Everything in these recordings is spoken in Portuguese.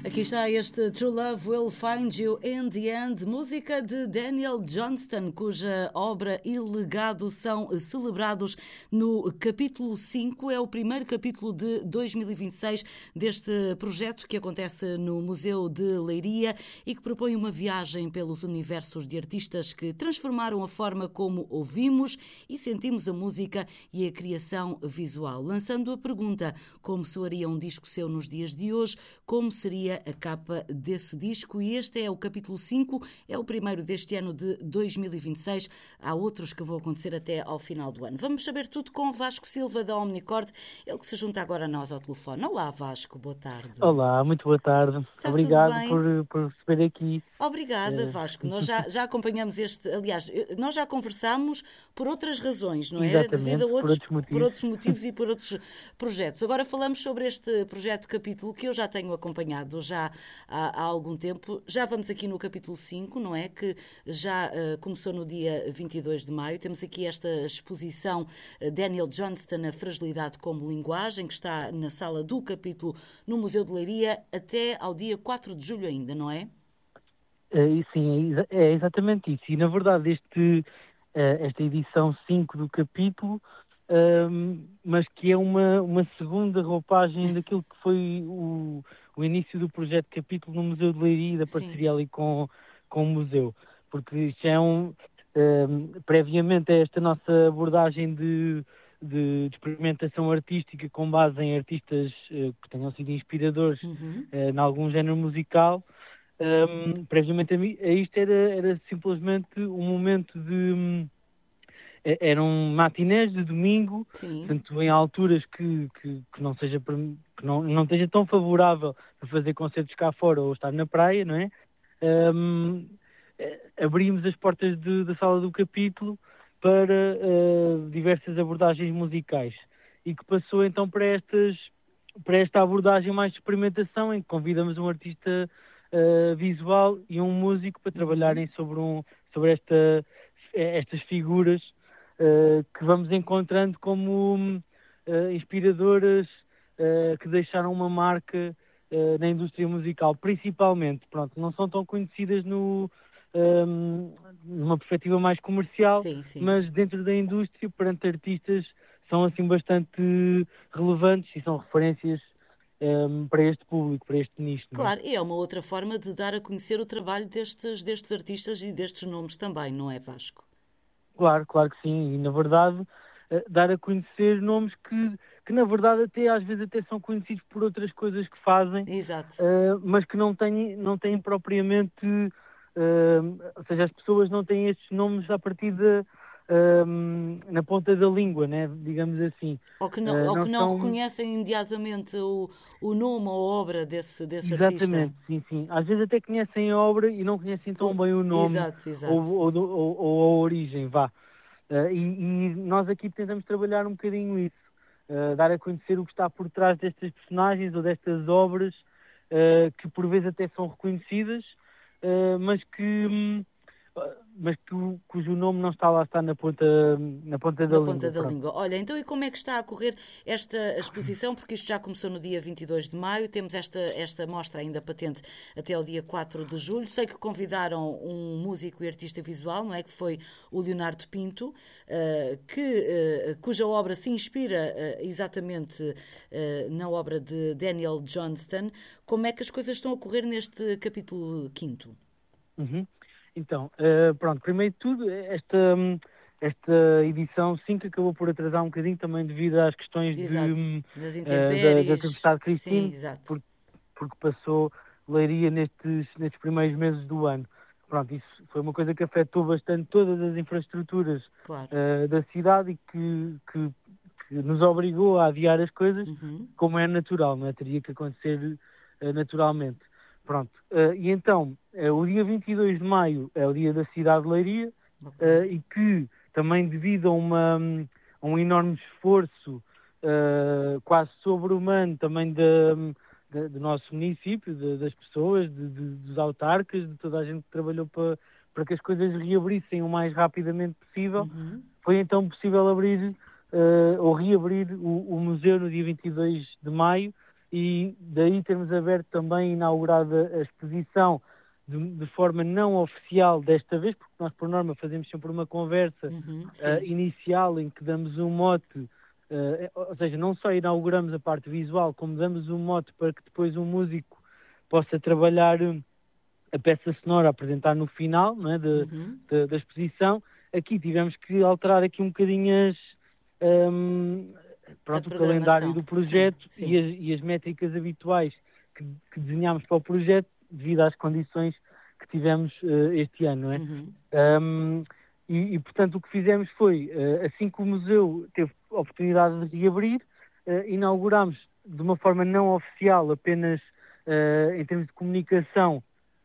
Aqui está este True Love Will Find You in the End, música de Daniel Johnston, cuja obra e legado são celebrados no capítulo 5. É o primeiro capítulo de 2026 deste projeto que acontece no Museu de Leiria e que propõe uma viagem pelos universos de artistas que transformaram a forma como ouvimos e sentimos a música e a criação visual. Lançando a pergunta: como soaria um disco seu nos dias de hoje? Como seria a capa desse disco? E este é o capítulo 5, é o primeiro deste ano de 2026. Há outros que vão acontecer até ao final do ano. Vamos saber tudo com Vasco Silva, da Omnicord, ele que se junta agora a nós ao telefone. Olá, Vasco, boa tarde. Olá, muito boa tarde. Está Obrigado tudo bem? por receber aqui. Obrigada, Vasco. Nós já acompanhamos aliás, nós já conversámos por outras razões, não é? Devido Exatamente, a por outros motivos. por outros motivos e por outros projetos. Agora falamos sobre este projeto capítulo que eu já tenho acompanhado já há algum tempo. Já vamos aqui no capítulo 5, não é? Que já começou no dia 22 de maio. Temos aqui esta exposição Daniel Johnston, a fragilidade como linguagem, que está na sala do capítulo no Museu de Leiria até ao dia 4 de julho ainda, não é? E sim, é exatamente isso. E, na verdade, esta edição 5 do capítulo, mas que é uma segunda roupagem daquilo que foi o início do projeto capítulo no Museu de Leiria, da parceria ali com o museu. Porque isto é previamente a esta nossa abordagem de experimentação artística com base em artistas que tenham sido inspiradores em algum género musical. Previamente a isto era simplesmente um momento de eram matinés de domingo, portanto em alturas que não seja que não esteja tão favorável a fazer concertos cá fora ou estar na praia, não é? Abrimos as portas da sala do capítulo para diversas abordagens musicais e que passou então para esta abordagem mais de experimentação, em que convidamos um artista visual e um músico para trabalharem sobre estas figuras que vamos encontrando como inspiradoras que deixaram uma marca na indústria musical, principalmente. Pronto, não são tão conhecidas numa perspectiva mais comercial, mas dentro da indústria, perante artistas, são assim bastante relevantes e são referências para este público, para este nicho. Claro, e é uma outra forma de dar a conhecer o trabalho destes artistas e destes nomes também, não é, Vasco? Claro que sim. E, na verdade, dar a conhecer nomes que na verdade, às vezes até são conhecidos por outras coisas que fazem, mas que não têm propriamente... ou seja, as pessoas não têm estes nomes a partir na ponta da língua, né? Digamos assim. Ou que não reconhecem imediatamente o nome ou a obra desse artista. Exatamente, sim. Às vezes até conhecem a obra e não conhecem tão bem o nome. Exato. Ou a origem, vá. E nós aqui tentamos trabalhar um bocadinho isso. Dar a conhecer o que está por trás destas personagens ou destas obras que por vezes até são reconhecidas, mas cujo nome não está na ponta da língua. Olha, então e como é que está a correr esta exposição? Porque isto já começou no dia 22 de maio, temos esta mostra ainda patente até ao dia 4 de julho. Sei que convidaram um músico e artista visual, não é? Que foi o Leonardo Pinto, cuja obra se inspira exatamente na obra de Daniel Johnston. Como é que as coisas estão a correr neste capítulo 5º? Então, pronto, primeiro de tudo, esta edição 5 acabou por atrasar um bocadinho também devido às questões das intempéries, da tempestade Cristine, porque passou Leiria nestes primeiros meses do ano. Pronto, isso foi uma coisa que afetou bastante todas as infraestruturas da cidade e que nos obrigou a adiar as coisas, como é natural, não é? Teria que acontecer naturalmente. Pronto, e então, o dia 22 de maio é o dia da cidade de Leiria, e que também devido a um enorme esforço quase sobre-humano também do nosso município, das pessoas, dos autarcas, de toda a gente que trabalhou para que as coisas reabrissem o mais rapidamente possível, foi então possível abrir ou reabrir o museu no dia 22 de maio, e daí termos aberto também, inaugurado a exposição de forma não oficial desta vez, porque nós por norma fazemos sempre uma conversa inicial em que damos um mote, ou seja, não só inauguramos a parte visual, como damos um mote para que depois um músico possa trabalhar a peça sonora, apresentar no final, não é, da exposição. Aqui tivemos que alterar aqui um bocadinho o calendário do projeto. Sim. E as métricas habituais que desenhámos para o projeto, devido às condições que tivemos este ano, não é? E, portanto, o que fizemos foi, assim que o museu teve a oportunidade de reabrir, inaugurámos de uma forma não oficial, apenas em termos de comunicação,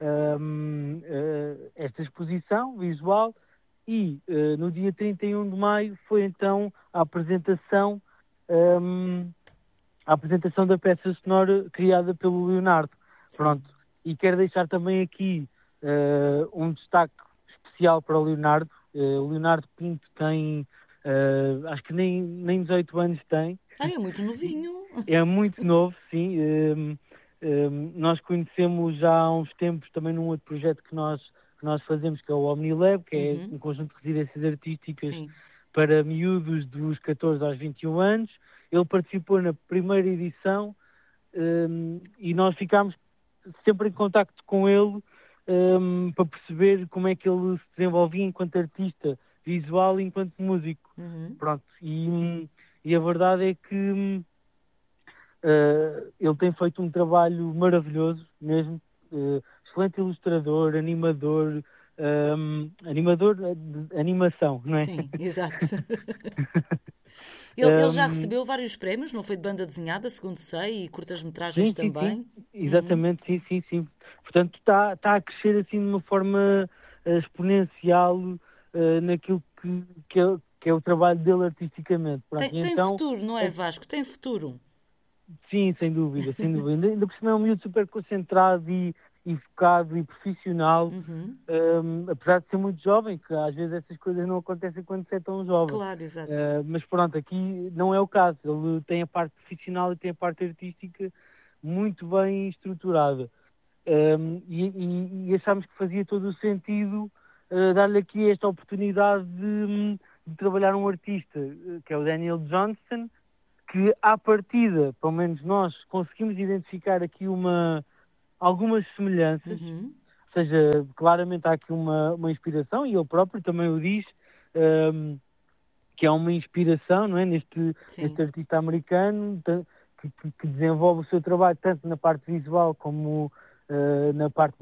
esta exposição visual, e no dia 31 de maio foi então a apresentação da peça sonora criada pelo Leonardo. Pronto. E quero deixar também aqui um destaque especial para o Leonardo. O Leonardo Pinto tem, acho que nem 18 anos tem. É muito novinho. É muito novo, sim. Nós conhecemos já há uns tempos também num outro projeto que nós fazemos, que é o OmniLab, que é um conjunto de residências artísticas para miúdos dos 14 aos 21 anos. Ele participou na primeira edição e nós ficámos sempre em contacto com ele para perceber como é que ele se desenvolvia enquanto artista visual e enquanto músico. Pronto. E a verdade é que ele tem feito um trabalho maravilhoso mesmo, excelente ilustrador, animador de animação, não é? Sim, exato. Ele já recebeu vários prémios, não foi, de banda desenhada, segundo sei, e curtas-metragens também? Sim, exatamente, sim. Portanto, está a crescer assim de uma forma exponencial naquilo que é o trabalho dele artisticamente. Pronto, tem então, futuro, não é, Vasco? Tem futuro. Sim, sem dúvida. Ainda por cima é um miúdo super concentrado e focado e profissional, apesar de ser muito jovem, que às vezes essas coisas não acontecem quando se é tão jovem. Claro, exato. Mas pronto, aqui não é o caso. Ele tem a parte profissional e tem a parte artística muito bem estruturada. E achámos que fazia todo o sentido dar-lhe aqui esta oportunidade de trabalhar um artista, que é o Daniel Johnston, que à partida, pelo menos nós, conseguimos identificar aqui algumas semelhanças, ou seja, claramente há aqui uma inspiração, e ele próprio também o diz, que é uma inspiração, não é, neste artista americano, que desenvolve o seu trabalho tanto na parte visual como na parte